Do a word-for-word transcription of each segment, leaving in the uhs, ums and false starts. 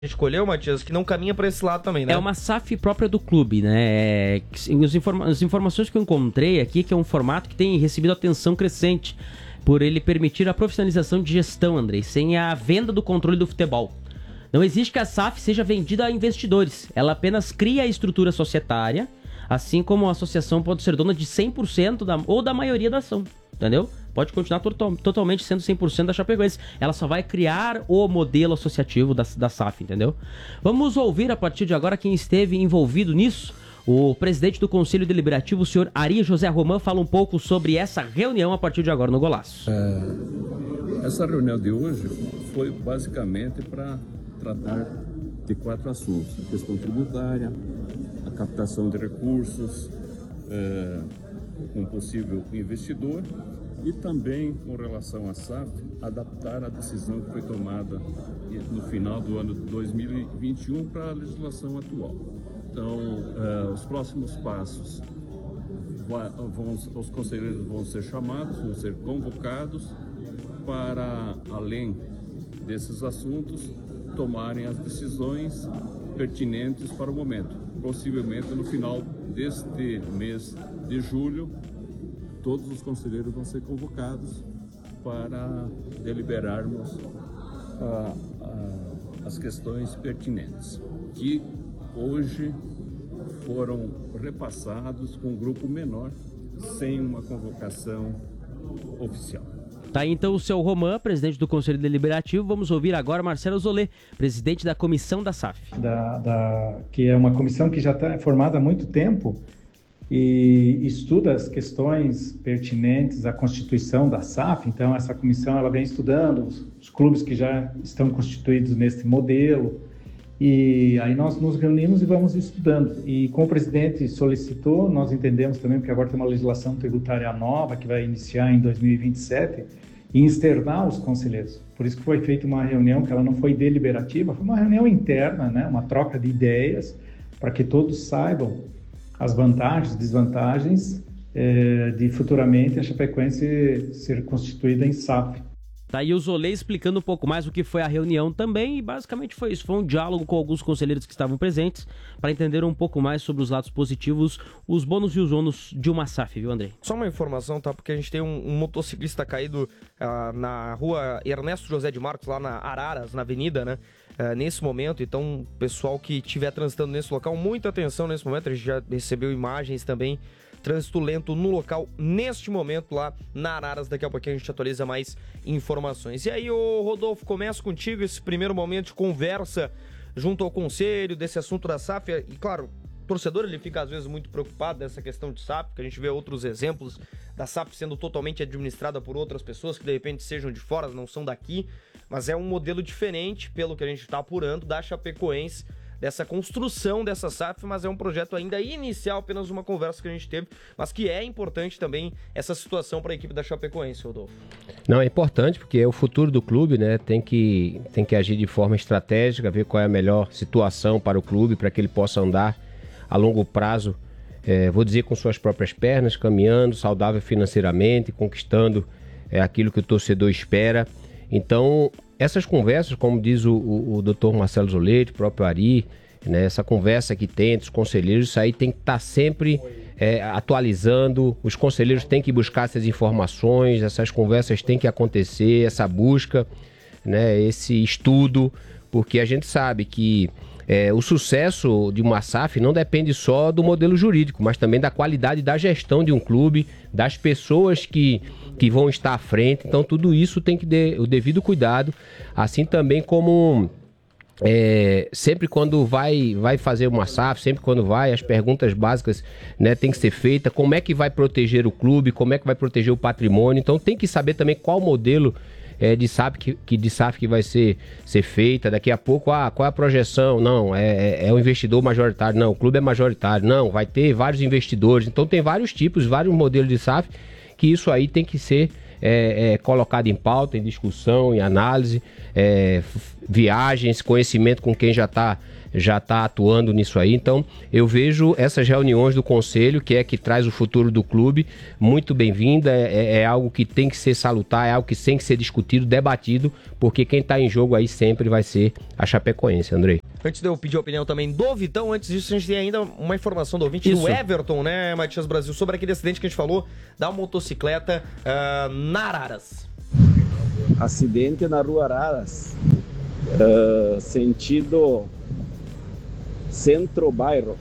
escolheu, Matias, que não caminha para esse lado também, né? É uma S A F própria do clube, né? As, informa- as informações que eu encontrei aqui, que é um formato que tem recebido atenção crescente, por ele permitir a profissionalização de gestão, Andrei, sem a venda do controle do futebol. Não existe que a S A F seja vendida a investidores. Ela apenas cria a estrutura societária, assim como a associação pode ser dona de cem por cento da, ou da maioria da ação, entendeu? Pode continuar to- totalmente sendo cem por cento da Chapecoense. Ela só vai criar o modelo associativo da, da S A F, entendeu? Vamos ouvir a partir de agora quem esteve envolvido nisso. O presidente do Conselho Deliberativo, o senhor Ari José Roman, fala um pouco sobre essa reunião a partir de agora no Golaço. É, essa reunião de hoje foi basicamente para tratar de quatro assuntos: a questão tributária, a captação de recursos, é, um possível investidor, e também, com relação à S A F, adaptar a decisão que foi tomada no final do ano de dois mil e vinte e um para a legislação atual. Então, uh, os próximos passos, vão, os conselheiros vão ser chamados, vão ser convocados para, além desses assuntos, tomarem as decisões pertinentes para o momento. Possivelmente, no final deste mês de julho, todos os conselheiros vão ser convocados para deliberarmos ah, ah, as questões pertinentes, que hoje foram repassados com um grupo menor, sem uma convocação oficial. Tá aí então o seu Roman, presidente do Conselho Deliberativo. Vamos ouvir agora Marcelo Zolê, presidente da comissão da S A F. Da, da, que é uma comissão que já está formada há muito tempo e estuda as questões pertinentes à constituição da S A F. Então, essa comissão ela vem estudando os, os clubes que já estão constituídos nesse modelo, e aí nós nos reunimos e vamos estudando. E como o presidente solicitou, nós entendemos também, porque agora tem uma legislação tributária nova que vai iniciar em dois mil e vinte e sete, e externar os conselheiros. Por isso que foi feita uma reunião que ela não foi deliberativa, foi uma reunião interna, né? Uma troca de ideias, para que todos saibam as vantagens, desvantagens eh, de futuramente a Chapecoense ser constituída em S A F. Tá aí o Zolê explicando um pouco mais o que foi a reunião também, e basicamente foi isso, foi um diálogo com alguns conselheiros que estavam presentes para entender um pouco mais sobre os lados positivos, os bônus e os ônus de uma S A F, viu, Andrei? Só uma informação, tá? Porque a gente tem um, um motociclista caído uh, na rua Ernesto José de Marcos, lá na Araras, na avenida, né? Uh, nesse momento, então, pessoal que estiver transitando nesse local, muita atenção nesse momento, a gente já recebeu imagens também. Trânsito lento no local, neste momento lá na Araras. Daqui a pouquinho a gente atualiza mais informações. E aí, ô Rodolfo, começo contigo esse primeiro momento de conversa junto ao conselho desse assunto da S A F. E claro, o torcedor ele fica às vezes muito preocupado dessa questão de S A F, porque a gente vê outros exemplos da S A F sendo totalmente administrada por outras pessoas que de repente sejam de fora, não são daqui, mas é um modelo diferente, pelo que a gente está apurando, da Chapecoense, dessa construção dessa S A F, mas é um projeto ainda inicial, apenas uma conversa que a gente teve, mas que é importante também essa situação para a equipe da Chapecoense, Rodolfo. Não, é importante porque é o futuro do clube, né? Tem que, tem que agir de forma estratégica, ver qual é a melhor situação para o clube, para que ele possa andar a longo prazo, é, vou dizer, com suas próprias pernas, caminhando, saudável financeiramente, conquistando é, aquilo que o torcedor espera. Então, essas conversas, como diz o, o, o doutor Marcelo Zolê, o próprio Ari, né, essa conversa que tem entre os conselheiros, isso aí tem que estar sempre é, atualizando, os conselheiros têm que buscar essas informações, essas conversas têm que acontecer, essa busca, né, esse estudo, porque a gente sabe que é, o sucesso de uma S A F não depende só do modelo jurídico, mas também da qualidade da gestão de um clube, das pessoas que, que vão estar à frente. Então tudo isso tem que ter o devido cuidado, assim também como é, sempre quando vai, vai fazer uma S A F, sempre quando vai, as perguntas básicas, né, tem que ser feitas, como é que vai proteger o clube, como é que vai proteger o patrimônio. Então tem que saber também qual modelo É, de S A F que, que, de S A F que vai ser, ser feita. Daqui a pouco, ah, qual é a projeção? Não, é, é, é o investidor majoritário. Não, o clube é majoritário. Não, vai ter vários investidores. Então tem vários tipos, vários modelos de S A F, que isso aí tem que ser é, é, colocado em pauta, em discussão, em análise, é, viagens, conhecimento com quem já está já tá atuando nisso aí. Então eu vejo essas reuniões do conselho, que é que traz o futuro do clube, muito bem-vinda, é, é algo que tem que ser salutar, é algo que tem que ser discutido, debatido, porque quem está em jogo aí sempre vai ser a Chapecoense, Andrei. Antes de eu pedir a opinião também do Vitão, antes disso a gente tem ainda uma informação do ouvinte Isso. do Everton, né, Matias Brasil, sobre aquele acidente que a gente falou da motocicleta uh, na Araras. Acidente na rua Araras, uh, sentido centro-bairro.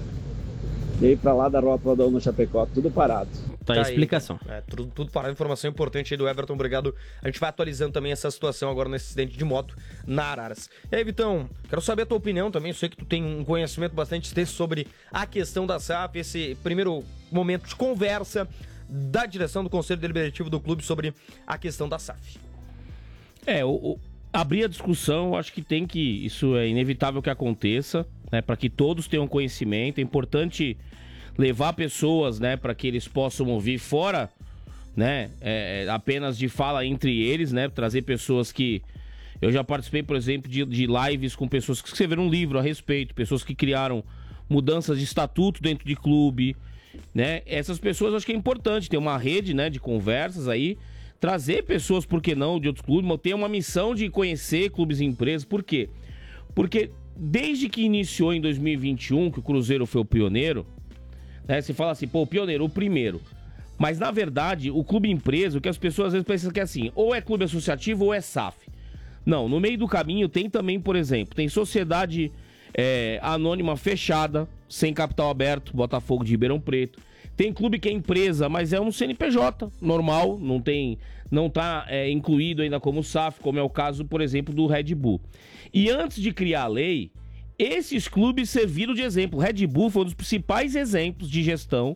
E aí pra lá da Rua Prodão no Chapecó, tudo parado. Tá a Tá explicação. Aí, é, tudo, tudo parado, informação importante aí do Everton, obrigado. A gente vai atualizando também essa situação agora nesse acidente de moto na Araras. E aí, Vitão, quero saber a tua opinião também, eu sei que tu tem um conhecimento bastante extenso sobre a questão da S A F, esse primeiro momento de conversa da direção do Conselho Deliberativo do clube sobre a questão da S A F. É, o, o, abrir a discussão, acho que tem que, isso é inevitável que aconteça, né, para que todos tenham conhecimento. É importante levar pessoas, né, para que eles possam ouvir fora, né, é, apenas de fala entre eles, né, trazer pessoas que... Eu já participei, por exemplo, de, de lives com pessoas que escreveram um livro a respeito, pessoas que criaram mudanças de estatuto dentro de clube, né, essas pessoas acho que é importante ter uma rede, né, de conversas aí, trazer pessoas, por que não, de outros clubes, ter uma missão de conhecer clubes e empresas. Por quê? Porque desde que iniciou em dois mil e vinte e um, que o Cruzeiro foi o pioneiro, né, você fala assim, pô, o pioneiro, o primeiro. Mas, na verdade, o clube empresa, o que as pessoas às vezes pensam que é assim, ou é clube associativo ou é S A F. Não, no meio do caminho tem também, por exemplo, tem sociedade é, anônima fechada, sem capital aberto, Botafogo de Ribeirão Preto. Tem clube que é empresa, mas é um C N P J normal, não tem, não tá é, incluído ainda como S A F, como é o caso, por exemplo, do Red Bull. E antes de criar a lei, esses clubes serviram de exemplo. O Red Bull foi um dos principais exemplos de gestão